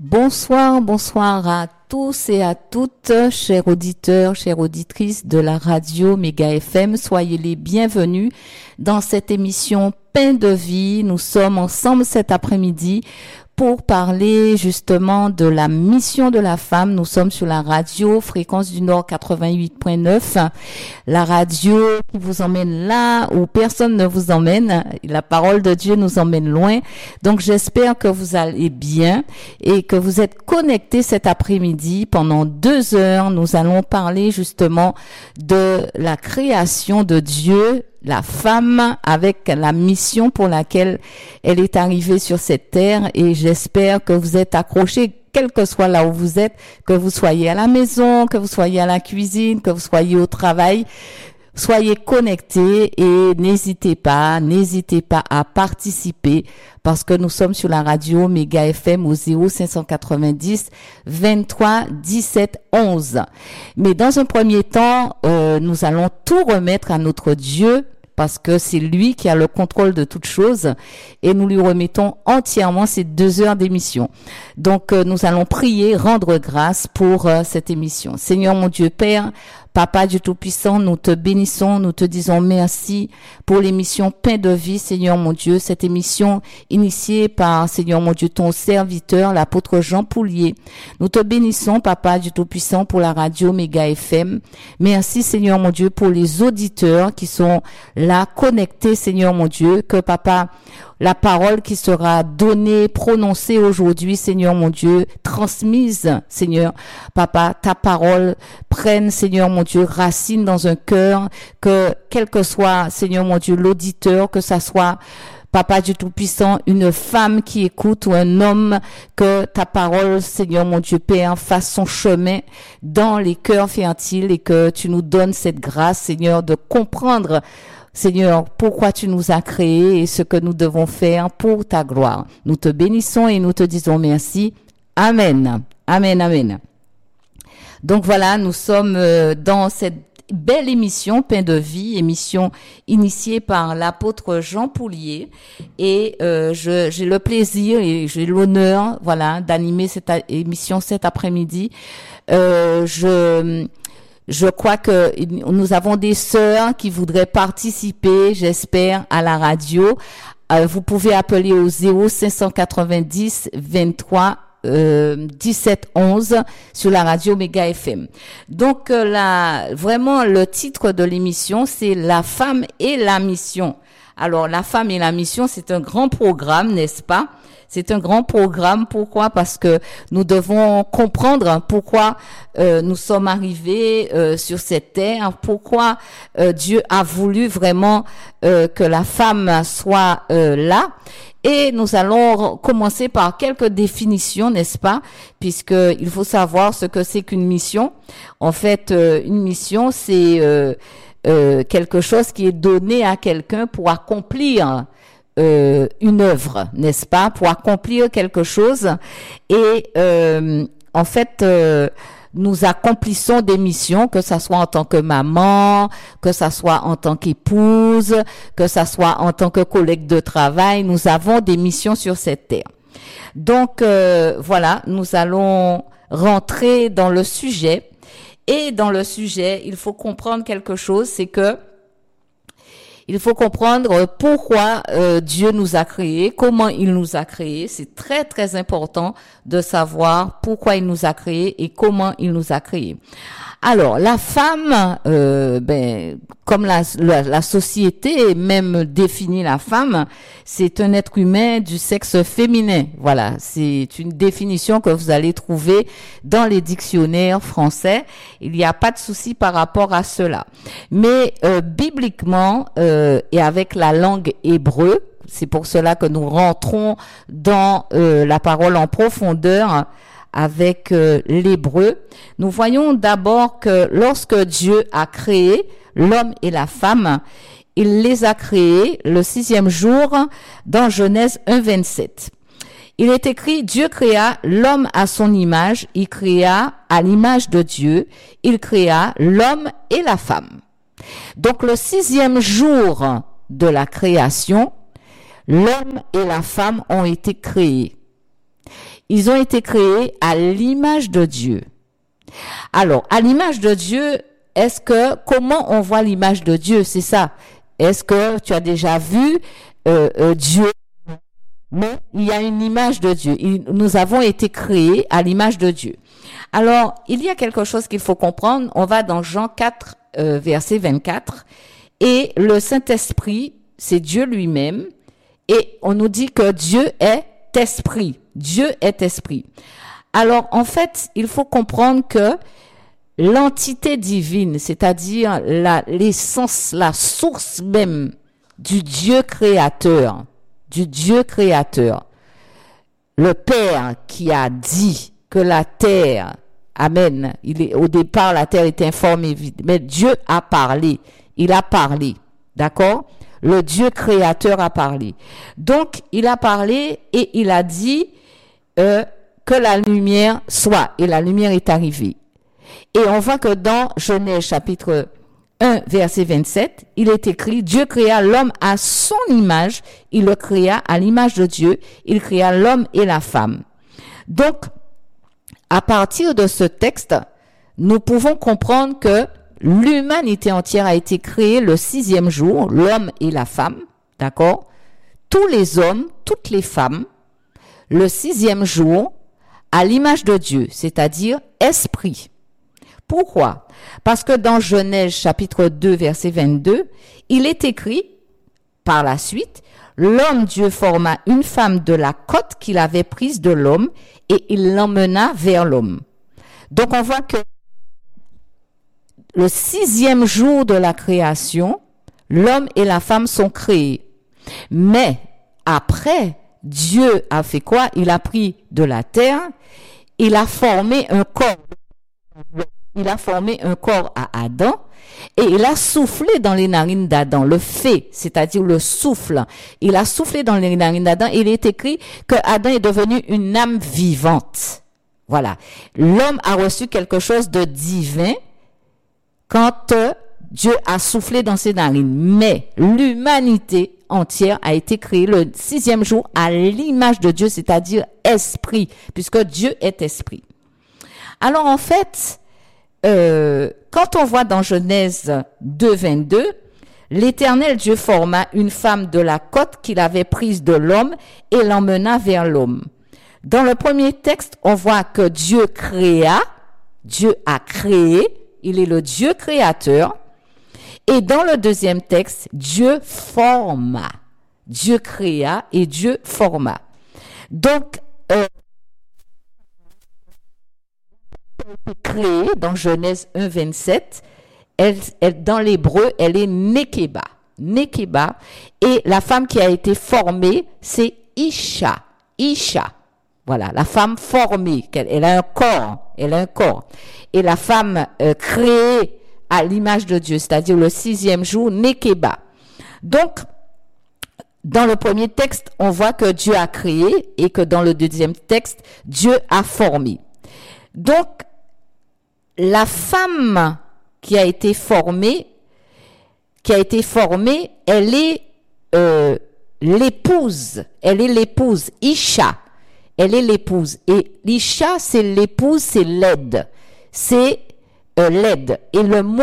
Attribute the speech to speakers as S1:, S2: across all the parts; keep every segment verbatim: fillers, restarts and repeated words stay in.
S1: Bonsoir, bonsoir à tous et à toutes, chers auditeurs, chères auditrices de la radio Méga F M. Soyez les bienvenus dans cette émission Pain de vie. Nous sommes ensemble cet après-midi pour parler justement de la mission de la femme. Nous sommes sur la radio Fréquence du Nord quatre-vingt-huit point neuf, la radio qui vous emmène là où personne ne vous emmène. La parole de Dieu nous emmène loin. Donc j'espère que vous allez bien et que vous êtes connectés cet après-midi. Pendant deux heures, nous allons parler justement de la création de Dieu, la femme avec la mission pour laquelle elle est arrivée sur cette terre, et j'espère que vous êtes accrochés quel que soit là où vous êtes, que vous soyez à la maison, que vous soyez à la cuisine, que vous soyez au travail. Soyez connectés et n'hésitez pas, n'hésitez pas à participer parce que nous sommes sur la radio Méga F M au zéro cinq cent quatre-vingt-dix vingt-trois dix-sept onze. Mais dans un premier temps, euh, nous allons tout remettre à notre Dieu parce que c'est lui qui a le contrôle de toutes choses et nous lui remettons entièrement ces deux heures d'émission. Donc euh, nous allons prier, rendre grâce pour euh, cette émission. Seigneur mon Dieu Père, Papa du Tout-Puissant, nous te bénissons, nous te disons merci pour l'émission Pain de vie, Seigneur mon Dieu, cette émission initiée par, Seigneur mon Dieu, ton serviteur, l'apôtre Jean Poulier. Nous te bénissons, Papa du Tout-Puissant, pour la radio Méga F M. Merci, Seigneur mon Dieu, pour les auditeurs qui sont là, connectés, Seigneur mon Dieu, que Papa, la parole qui sera donnée, prononcée aujourd'hui, Seigneur mon Dieu, transmise, Seigneur, Papa, ta parole prenne, Seigneur mon Dieu, racine dans un cœur, que quel que soit, Seigneur mon Dieu, l'auditeur, que ça soit, Papa du Tout-Puissant, une femme qui écoute ou un homme, que ta parole, Seigneur mon Dieu Père, fasse son chemin dans les cœurs fertiles et que tu nous donnes cette grâce, Seigneur, de comprendre, Seigneur, pourquoi tu nous as créés et ce que nous devons faire pour ta gloire. Nous te bénissons et nous te disons merci. Amen. Amen, amen. Donc voilà, nous sommes dans cette belle émission Pain de vie, émission initiée par l'apôtre Jean Poulier, et euh, je, j'ai le plaisir et j'ai l'honneur, voilà, d'animer cette émission cet après-midi. Euh, je Je crois que nous avons des sœurs qui voudraient participer, j'espère, à la radio. Euh, vous pouvez appeler au zéro cinq cent quatre-vingt-dix vingt-trois dix-sept onze sur la radio Méga F M. Donc euh, là, vraiment, le titre de l'émission, c'est La femme et la mission. Alors, la femme et la mission, c'est un grand programme, n'est-ce pas? C'est un grand programme. Pourquoi? Parce que nous devons comprendre pourquoi euh, nous sommes arrivés euh, sur cette terre, pourquoi euh, Dieu a voulu vraiment euh, que la femme soit euh, là. Et nous allons commencer par quelques définitions, n'est-ce pas? Puisque il faut savoir ce que c'est qu'une mission. En fait, euh, une mission, c'est euh, euh, quelque chose qui est donné à quelqu'un pour accomplir Euh, une œuvre, n'est-ce pas, pour accomplir quelque chose. Et euh, en fait, euh, nous accomplissons des missions, que ça soit en tant que maman, que ça soit en tant qu'épouse, que ça soit en tant que collègue de travail. Nous avons des missions sur cette terre. Donc euh, voilà, nous allons rentrer dans le sujet. Et dans le sujet, il faut comprendre quelque chose, c'est que il faut comprendre pourquoi euh, Dieu nous a créés, comment il nous a créés. C'est très, très important de savoir pourquoi il nous a créés et comment il nous a créés. Alors, la femme, euh, ben, comme la, la, la société même définit la femme, c'est un être humain du sexe féminin. Voilà, c'est une définition que vous allez trouver dans les dictionnaires français. Il n'y a pas de souci par rapport à cela. Mais euh, bibliquement euh, et avec la langue hébreu, c'est pour cela que nous rentrons dans euh, la parole en profondeur avec euh, l'hébreu. Nous voyons d'abord que lorsque Dieu a créé l'homme et la femme, il les a créés le sixième jour dans Genèse un vingt-sept. Il est écrit, Dieu créa l'homme à son image, il créa à l'image de Dieu, il créa l'homme et la femme. Donc le sixième jour de la création, l'homme et la femme ont été créés. Ils ont été créés à l'image de Dieu. Alors, à l'image de Dieu, est-ce que, comment on voit l'image de Dieu? C'est ça. Est-ce que tu as déjà vu euh, euh, Dieu? Mais il y a une image de Dieu. Il, nous avons été créés à l'image de Dieu. Alors, il y a quelque chose qu'il faut comprendre. On va dans Jean quatre, euh, verset vingt-quatre. Et le Saint-Esprit, c'est Dieu lui-même. Et on nous dit que Dieu est esprit. Dieu est esprit. Alors, en fait, il faut comprendre que l'entité divine, c'est-à-dire la, l'essence, la source même du Dieu créateur, du Dieu créateur, le Père qui a dit que la terre, amen, il est, au départ, la terre était informe et vide, mais Dieu a parlé, il a parlé, d'accord? Le Dieu créateur a parlé. Donc, il a parlé et il a dit euh, que la lumière soit, et la lumière est arrivée. Et on voit que dans Genèse chapitre un, verset vingt-sept, il est écrit, Dieu créa l'homme à son image, il le créa à l'image de Dieu, il créa l'homme et la femme. Donc, à partir de ce texte, nous pouvons comprendre que l'humanité entière a été créée le sixième jour, l'homme et la femme, d'accord? Tous les hommes, toutes les femmes, le sixième jour, à l'image de Dieu, c'est-à-dire esprit. Pourquoi? Parce que dans Genèse chapitre deux, verset vingt-deux, il est écrit, par la suite, l'homme Dieu forma une femme de la côte qu'il avait prise de l'homme et il l'emmena vers l'homme. Donc on voit que le sixième jour de la création, l'homme et la femme sont créés. Mais après, Dieu a fait quoi? Il a pris de la terre, il a formé un corps. Il a formé un corps à Adam et il a soufflé dans les narines d'Adam, le fait, c'est-à-dire le souffle. Il a soufflé dans les narines d'Adam et il est écrit que Adam est devenu une âme vivante. Voilà. L'homme a reçu quelque chose de divin quand euh, Dieu a soufflé dans ses narines. Mais l'humanité entière a été créée le sixième jour à l'image de Dieu, c'est-à-dire esprit, puisque Dieu est esprit. Alors en fait, Euh, quand on voit dans Genèse deux, vingt-deux, l'Éternel Dieu forma une femme de la côte qu'il avait prise de l'homme et l'emmena vers l'homme. Dans le premier texte, on voit que Dieu créa, Dieu a créé, il est le Dieu créateur. Et dans le deuxième texte, Dieu forma, Dieu créa et Dieu forma. Donc, euh, créée dans Genèse un, vingt-sept, elle, elle, dans l'hébreu, elle est Nekeba. Nekeba. Et la femme qui a été formée, c'est Isha. Isha. Voilà, la femme formée. Elle, elle a un corps. Elle a un corps. Et la femme euh, créée à l'image de Dieu, c'est-à-dire le sixième jour, Nekeba. Donc, dans le premier texte, on voit que Dieu a créé et que dans le deuxième texte, Dieu a formé. Donc, la femme qui a été formée, qui a été formée, elle est euh, l'épouse. Elle est l'épouse. Isha. Elle est l'épouse. Et l'Isha, c'est l'épouse, c'est l'aide. C'est euh, l'aide. Et le mot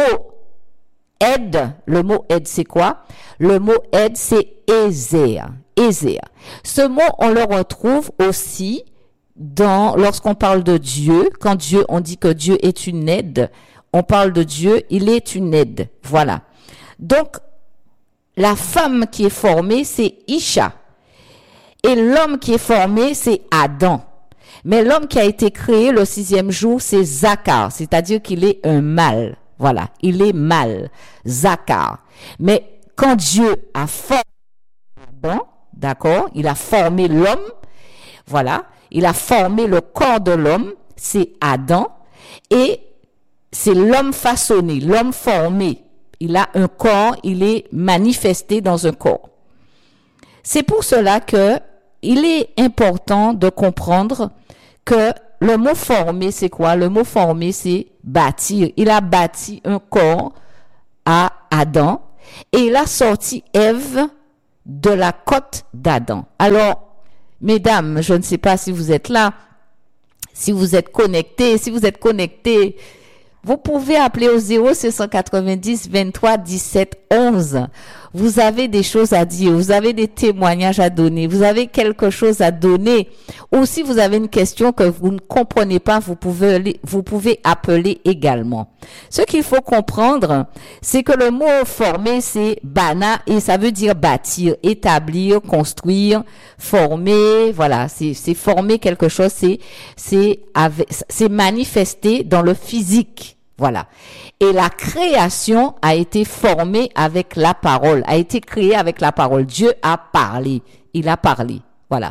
S1: aide, le mot aide, c'est quoi? Le mot aide, c'est Ézer. Ézer. Ce mot, on le retrouve aussi dans, lorsqu'on parle de Dieu, quand Dieu, on dit que Dieu est une aide, on parle de Dieu, il est une aide. Voilà. Donc, la femme qui est formée, c'est Isha. Et l'homme qui est formé, c'est Adam. Mais l'homme qui a été créé le sixième jour, c'est Zakar, c'est-à-dire qu'il est un mâle. Voilà. Il est mâle. Zakar. Mais quand Dieu a formé Adam, d'accord, il a formé l'homme, voilà, il a formé le corps de l'homme, c'est Adam, et c'est l'homme façonné, l'homme formé. Il a un corps, il est manifesté dans un corps. C'est pour cela que il est important de comprendre que le mot formé, c'est quoi? Le mot formé, c'est bâtir. Il a bâti un corps à Adam et il a sorti Ève de la côte d'Adam. Alors, mesdames, je ne sais pas si vous êtes là, Si vous êtes connecté, si vous êtes connecté, vous pouvez appeler au zéro six cent quatre-vingt-dix vingt-trois dix-sept onze. Vous avez des choses à dire, vous avez des témoignages à donner, vous avez quelque chose à donner. Ou si vous avez une question que vous ne comprenez pas, vous pouvez, vous pouvez appeler également. Ce qu'il faut comprendre, c'est que le mot former, c'est bana et ça veut dire bâtir, établir, construire, former. Voilà, c'est, c'est former quelque chose, c'est, c'est, avec, c'est manifester dans le physique. Voilà. Et la création a été formée avec la parole, a été créée avec la parole. Dieu a parlé. Il a parlé. Voilà.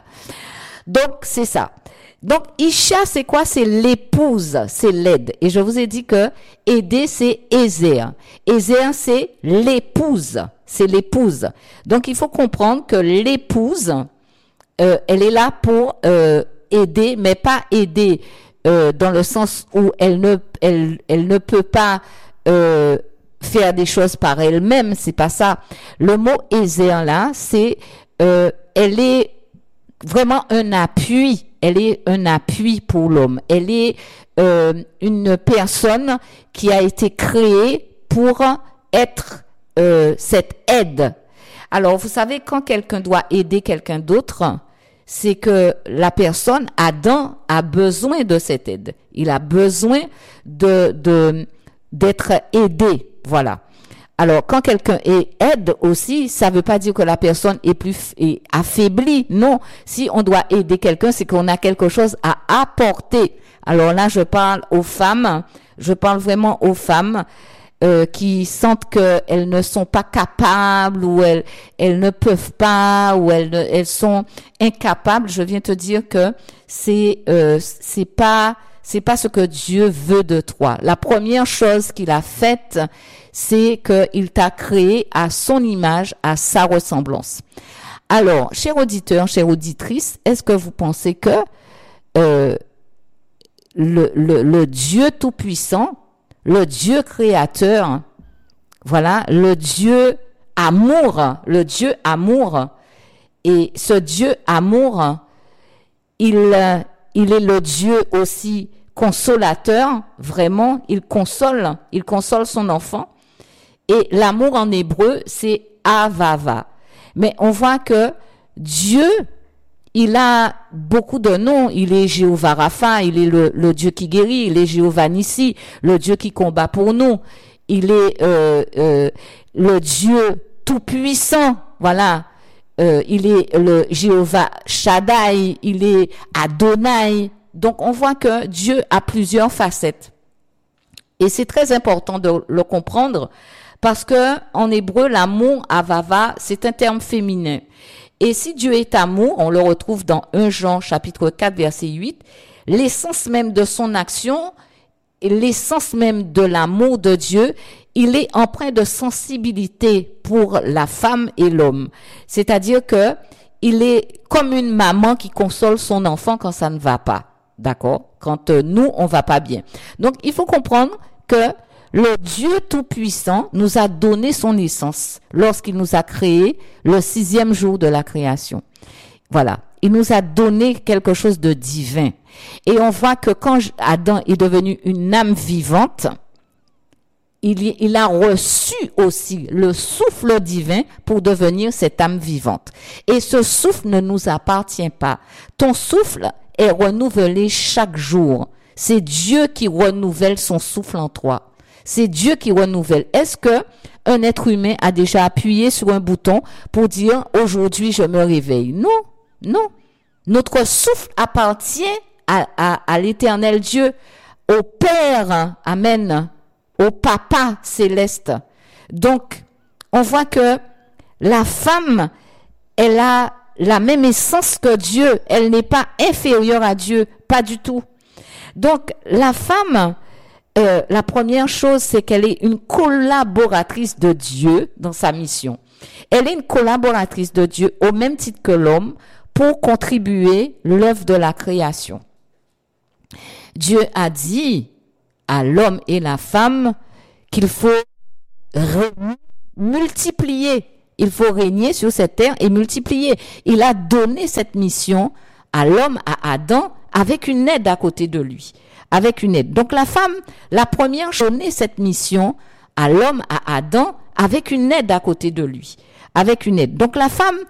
S1: Donc, c'est ça. Donc, Isha, c'est quoi? C'est l'épouse, c'est l'aide. Et je vous ai dit que aider, c'est Ézer. Ézer, c'est l'épouse. C'est l'épouse. Donc, il faut comprendre que l'épouse, euh, elle est là pour euh, aider, mais pas aider Euh, dans le sens où elle ne, elle, elle ne peut pas euh, faire des choses par elle-même, c'est pas ça. Le mot Ézer là, c'est, euh, elle est vraiment un appui. Elle est un appui pour l'homme. Elle est euh, une personne qui a été créée pour être euh, cette aide. Alors, vous savez, quand quelqu'un doit aider quelqu'un d'autre, c'est que la personne, Adam, a besoin de cette aide. Il a besoin de, de, d'être aidé. Voilà. Alors, quand quelqu'un est aide aussi, ça veut pas dire que la personne est plus est affaiblie. Non. Si on doit aider quelqu'un, c'est qu'on a quelque chose à apporter. Alors là, je parle aux femmes. Je parle vraiment aux femmes. Euh, qui sentent qu'elles ne sont pas capables ou elles, elles ne peuvent pas ou elles, elles sont incapables, je viens te dire que c'est, euh, c'est pas, c'est pas ce que Dieu veut de toi. La première chose qu'il a faite, c'est qu'il t'a créé à son image, à sa ressemblance. Alors, chers auditeurs, chères auditrices, est-ce que vous pensez que euh, le, le, le Dieu Tout-Puissant, le Dieu créateur, voilà, le Dieu amour, le Dieu amour, et ce Dieu amour, il, il est le Dieu aussi consolateur, vraiment, il console, il console son enfant, et l'amour en hébreu, c'est avava. Mais on voit que Dieu, il a beaucoup de noms. Il est Jéhovah Rapha, il est le, le Dieu qui guérit, il est Jéhovah Nissi, le Dieu qui combat pour nous. Il est euh, euh, le Dieu tout-puissant, voilà. Euh, il est le Jéhovah Shaddai, il est Adonai. Donc on voit que Dieu a plusieurs facettes. Et c'est très important de le comprendre parce que en hébreu, l'amour, avava, c'est un terme féminin. Et si Dieu est amour, on le retrouve dans premier Jean chapitre quatre verset huit, l'essence même de son action, l'essence même de l'amour de Dieu, il est empreint de sensibilité pour la femme et l'homme. C'est-à-dire que il est comme une maman qui console son enfant quand ça ne va pas. D'accord? Quand euh, nous, on va pas bien. Donc, il faut comprendre que le Dieu Tout-Puissant nous a donné son essence lorsqu'il nous a créé le sixième jour de la création. Voilà. Il nous a donné quelque chose de divin. Et on voit que quand Adam est devenu une âme vivante, il, il a reçu aussi le souffle divin pour devenir cette âme vivante. Et ce souffle ne nous appartient pas. Ton souffle est renouvelé chaque jour. C'est Dieu qui renouvelle son souffle en toi. C'est Dieu qui renouvelle. Est-ce que un être humain a déjà appuyé sur un bouton pour dire aujourd'hui je me réveille? Non, non. Notre souffle appartient à, à, à l'éternel Dieu, au Père, amen, au Papa céleste. Donc, on voit que la femme, elle a la même essence que Dieu. Elle n'est pas inférieure à Dieu, pas du tout. Donc, la femme, Euh, la première chose, c'est qu'elle est une collaboratrice de Dieu dans sa mission. Elle est une collaboratrice de Dieu au même titre que l'homme pour contribuer l'œuvre de la création. Dieu a dit à l'homme et la femme qu'il faut multiplier. Il faut régner sur cette terre et multiplier. Il a donné cette mission à l'homme, à Adam, avec une aide à côté de lui, avec une aide. Donc la femme, la première, donnait cette mission à l'homme, à Adam, avec une aide à côté de lui, avec une aide. Donc la femme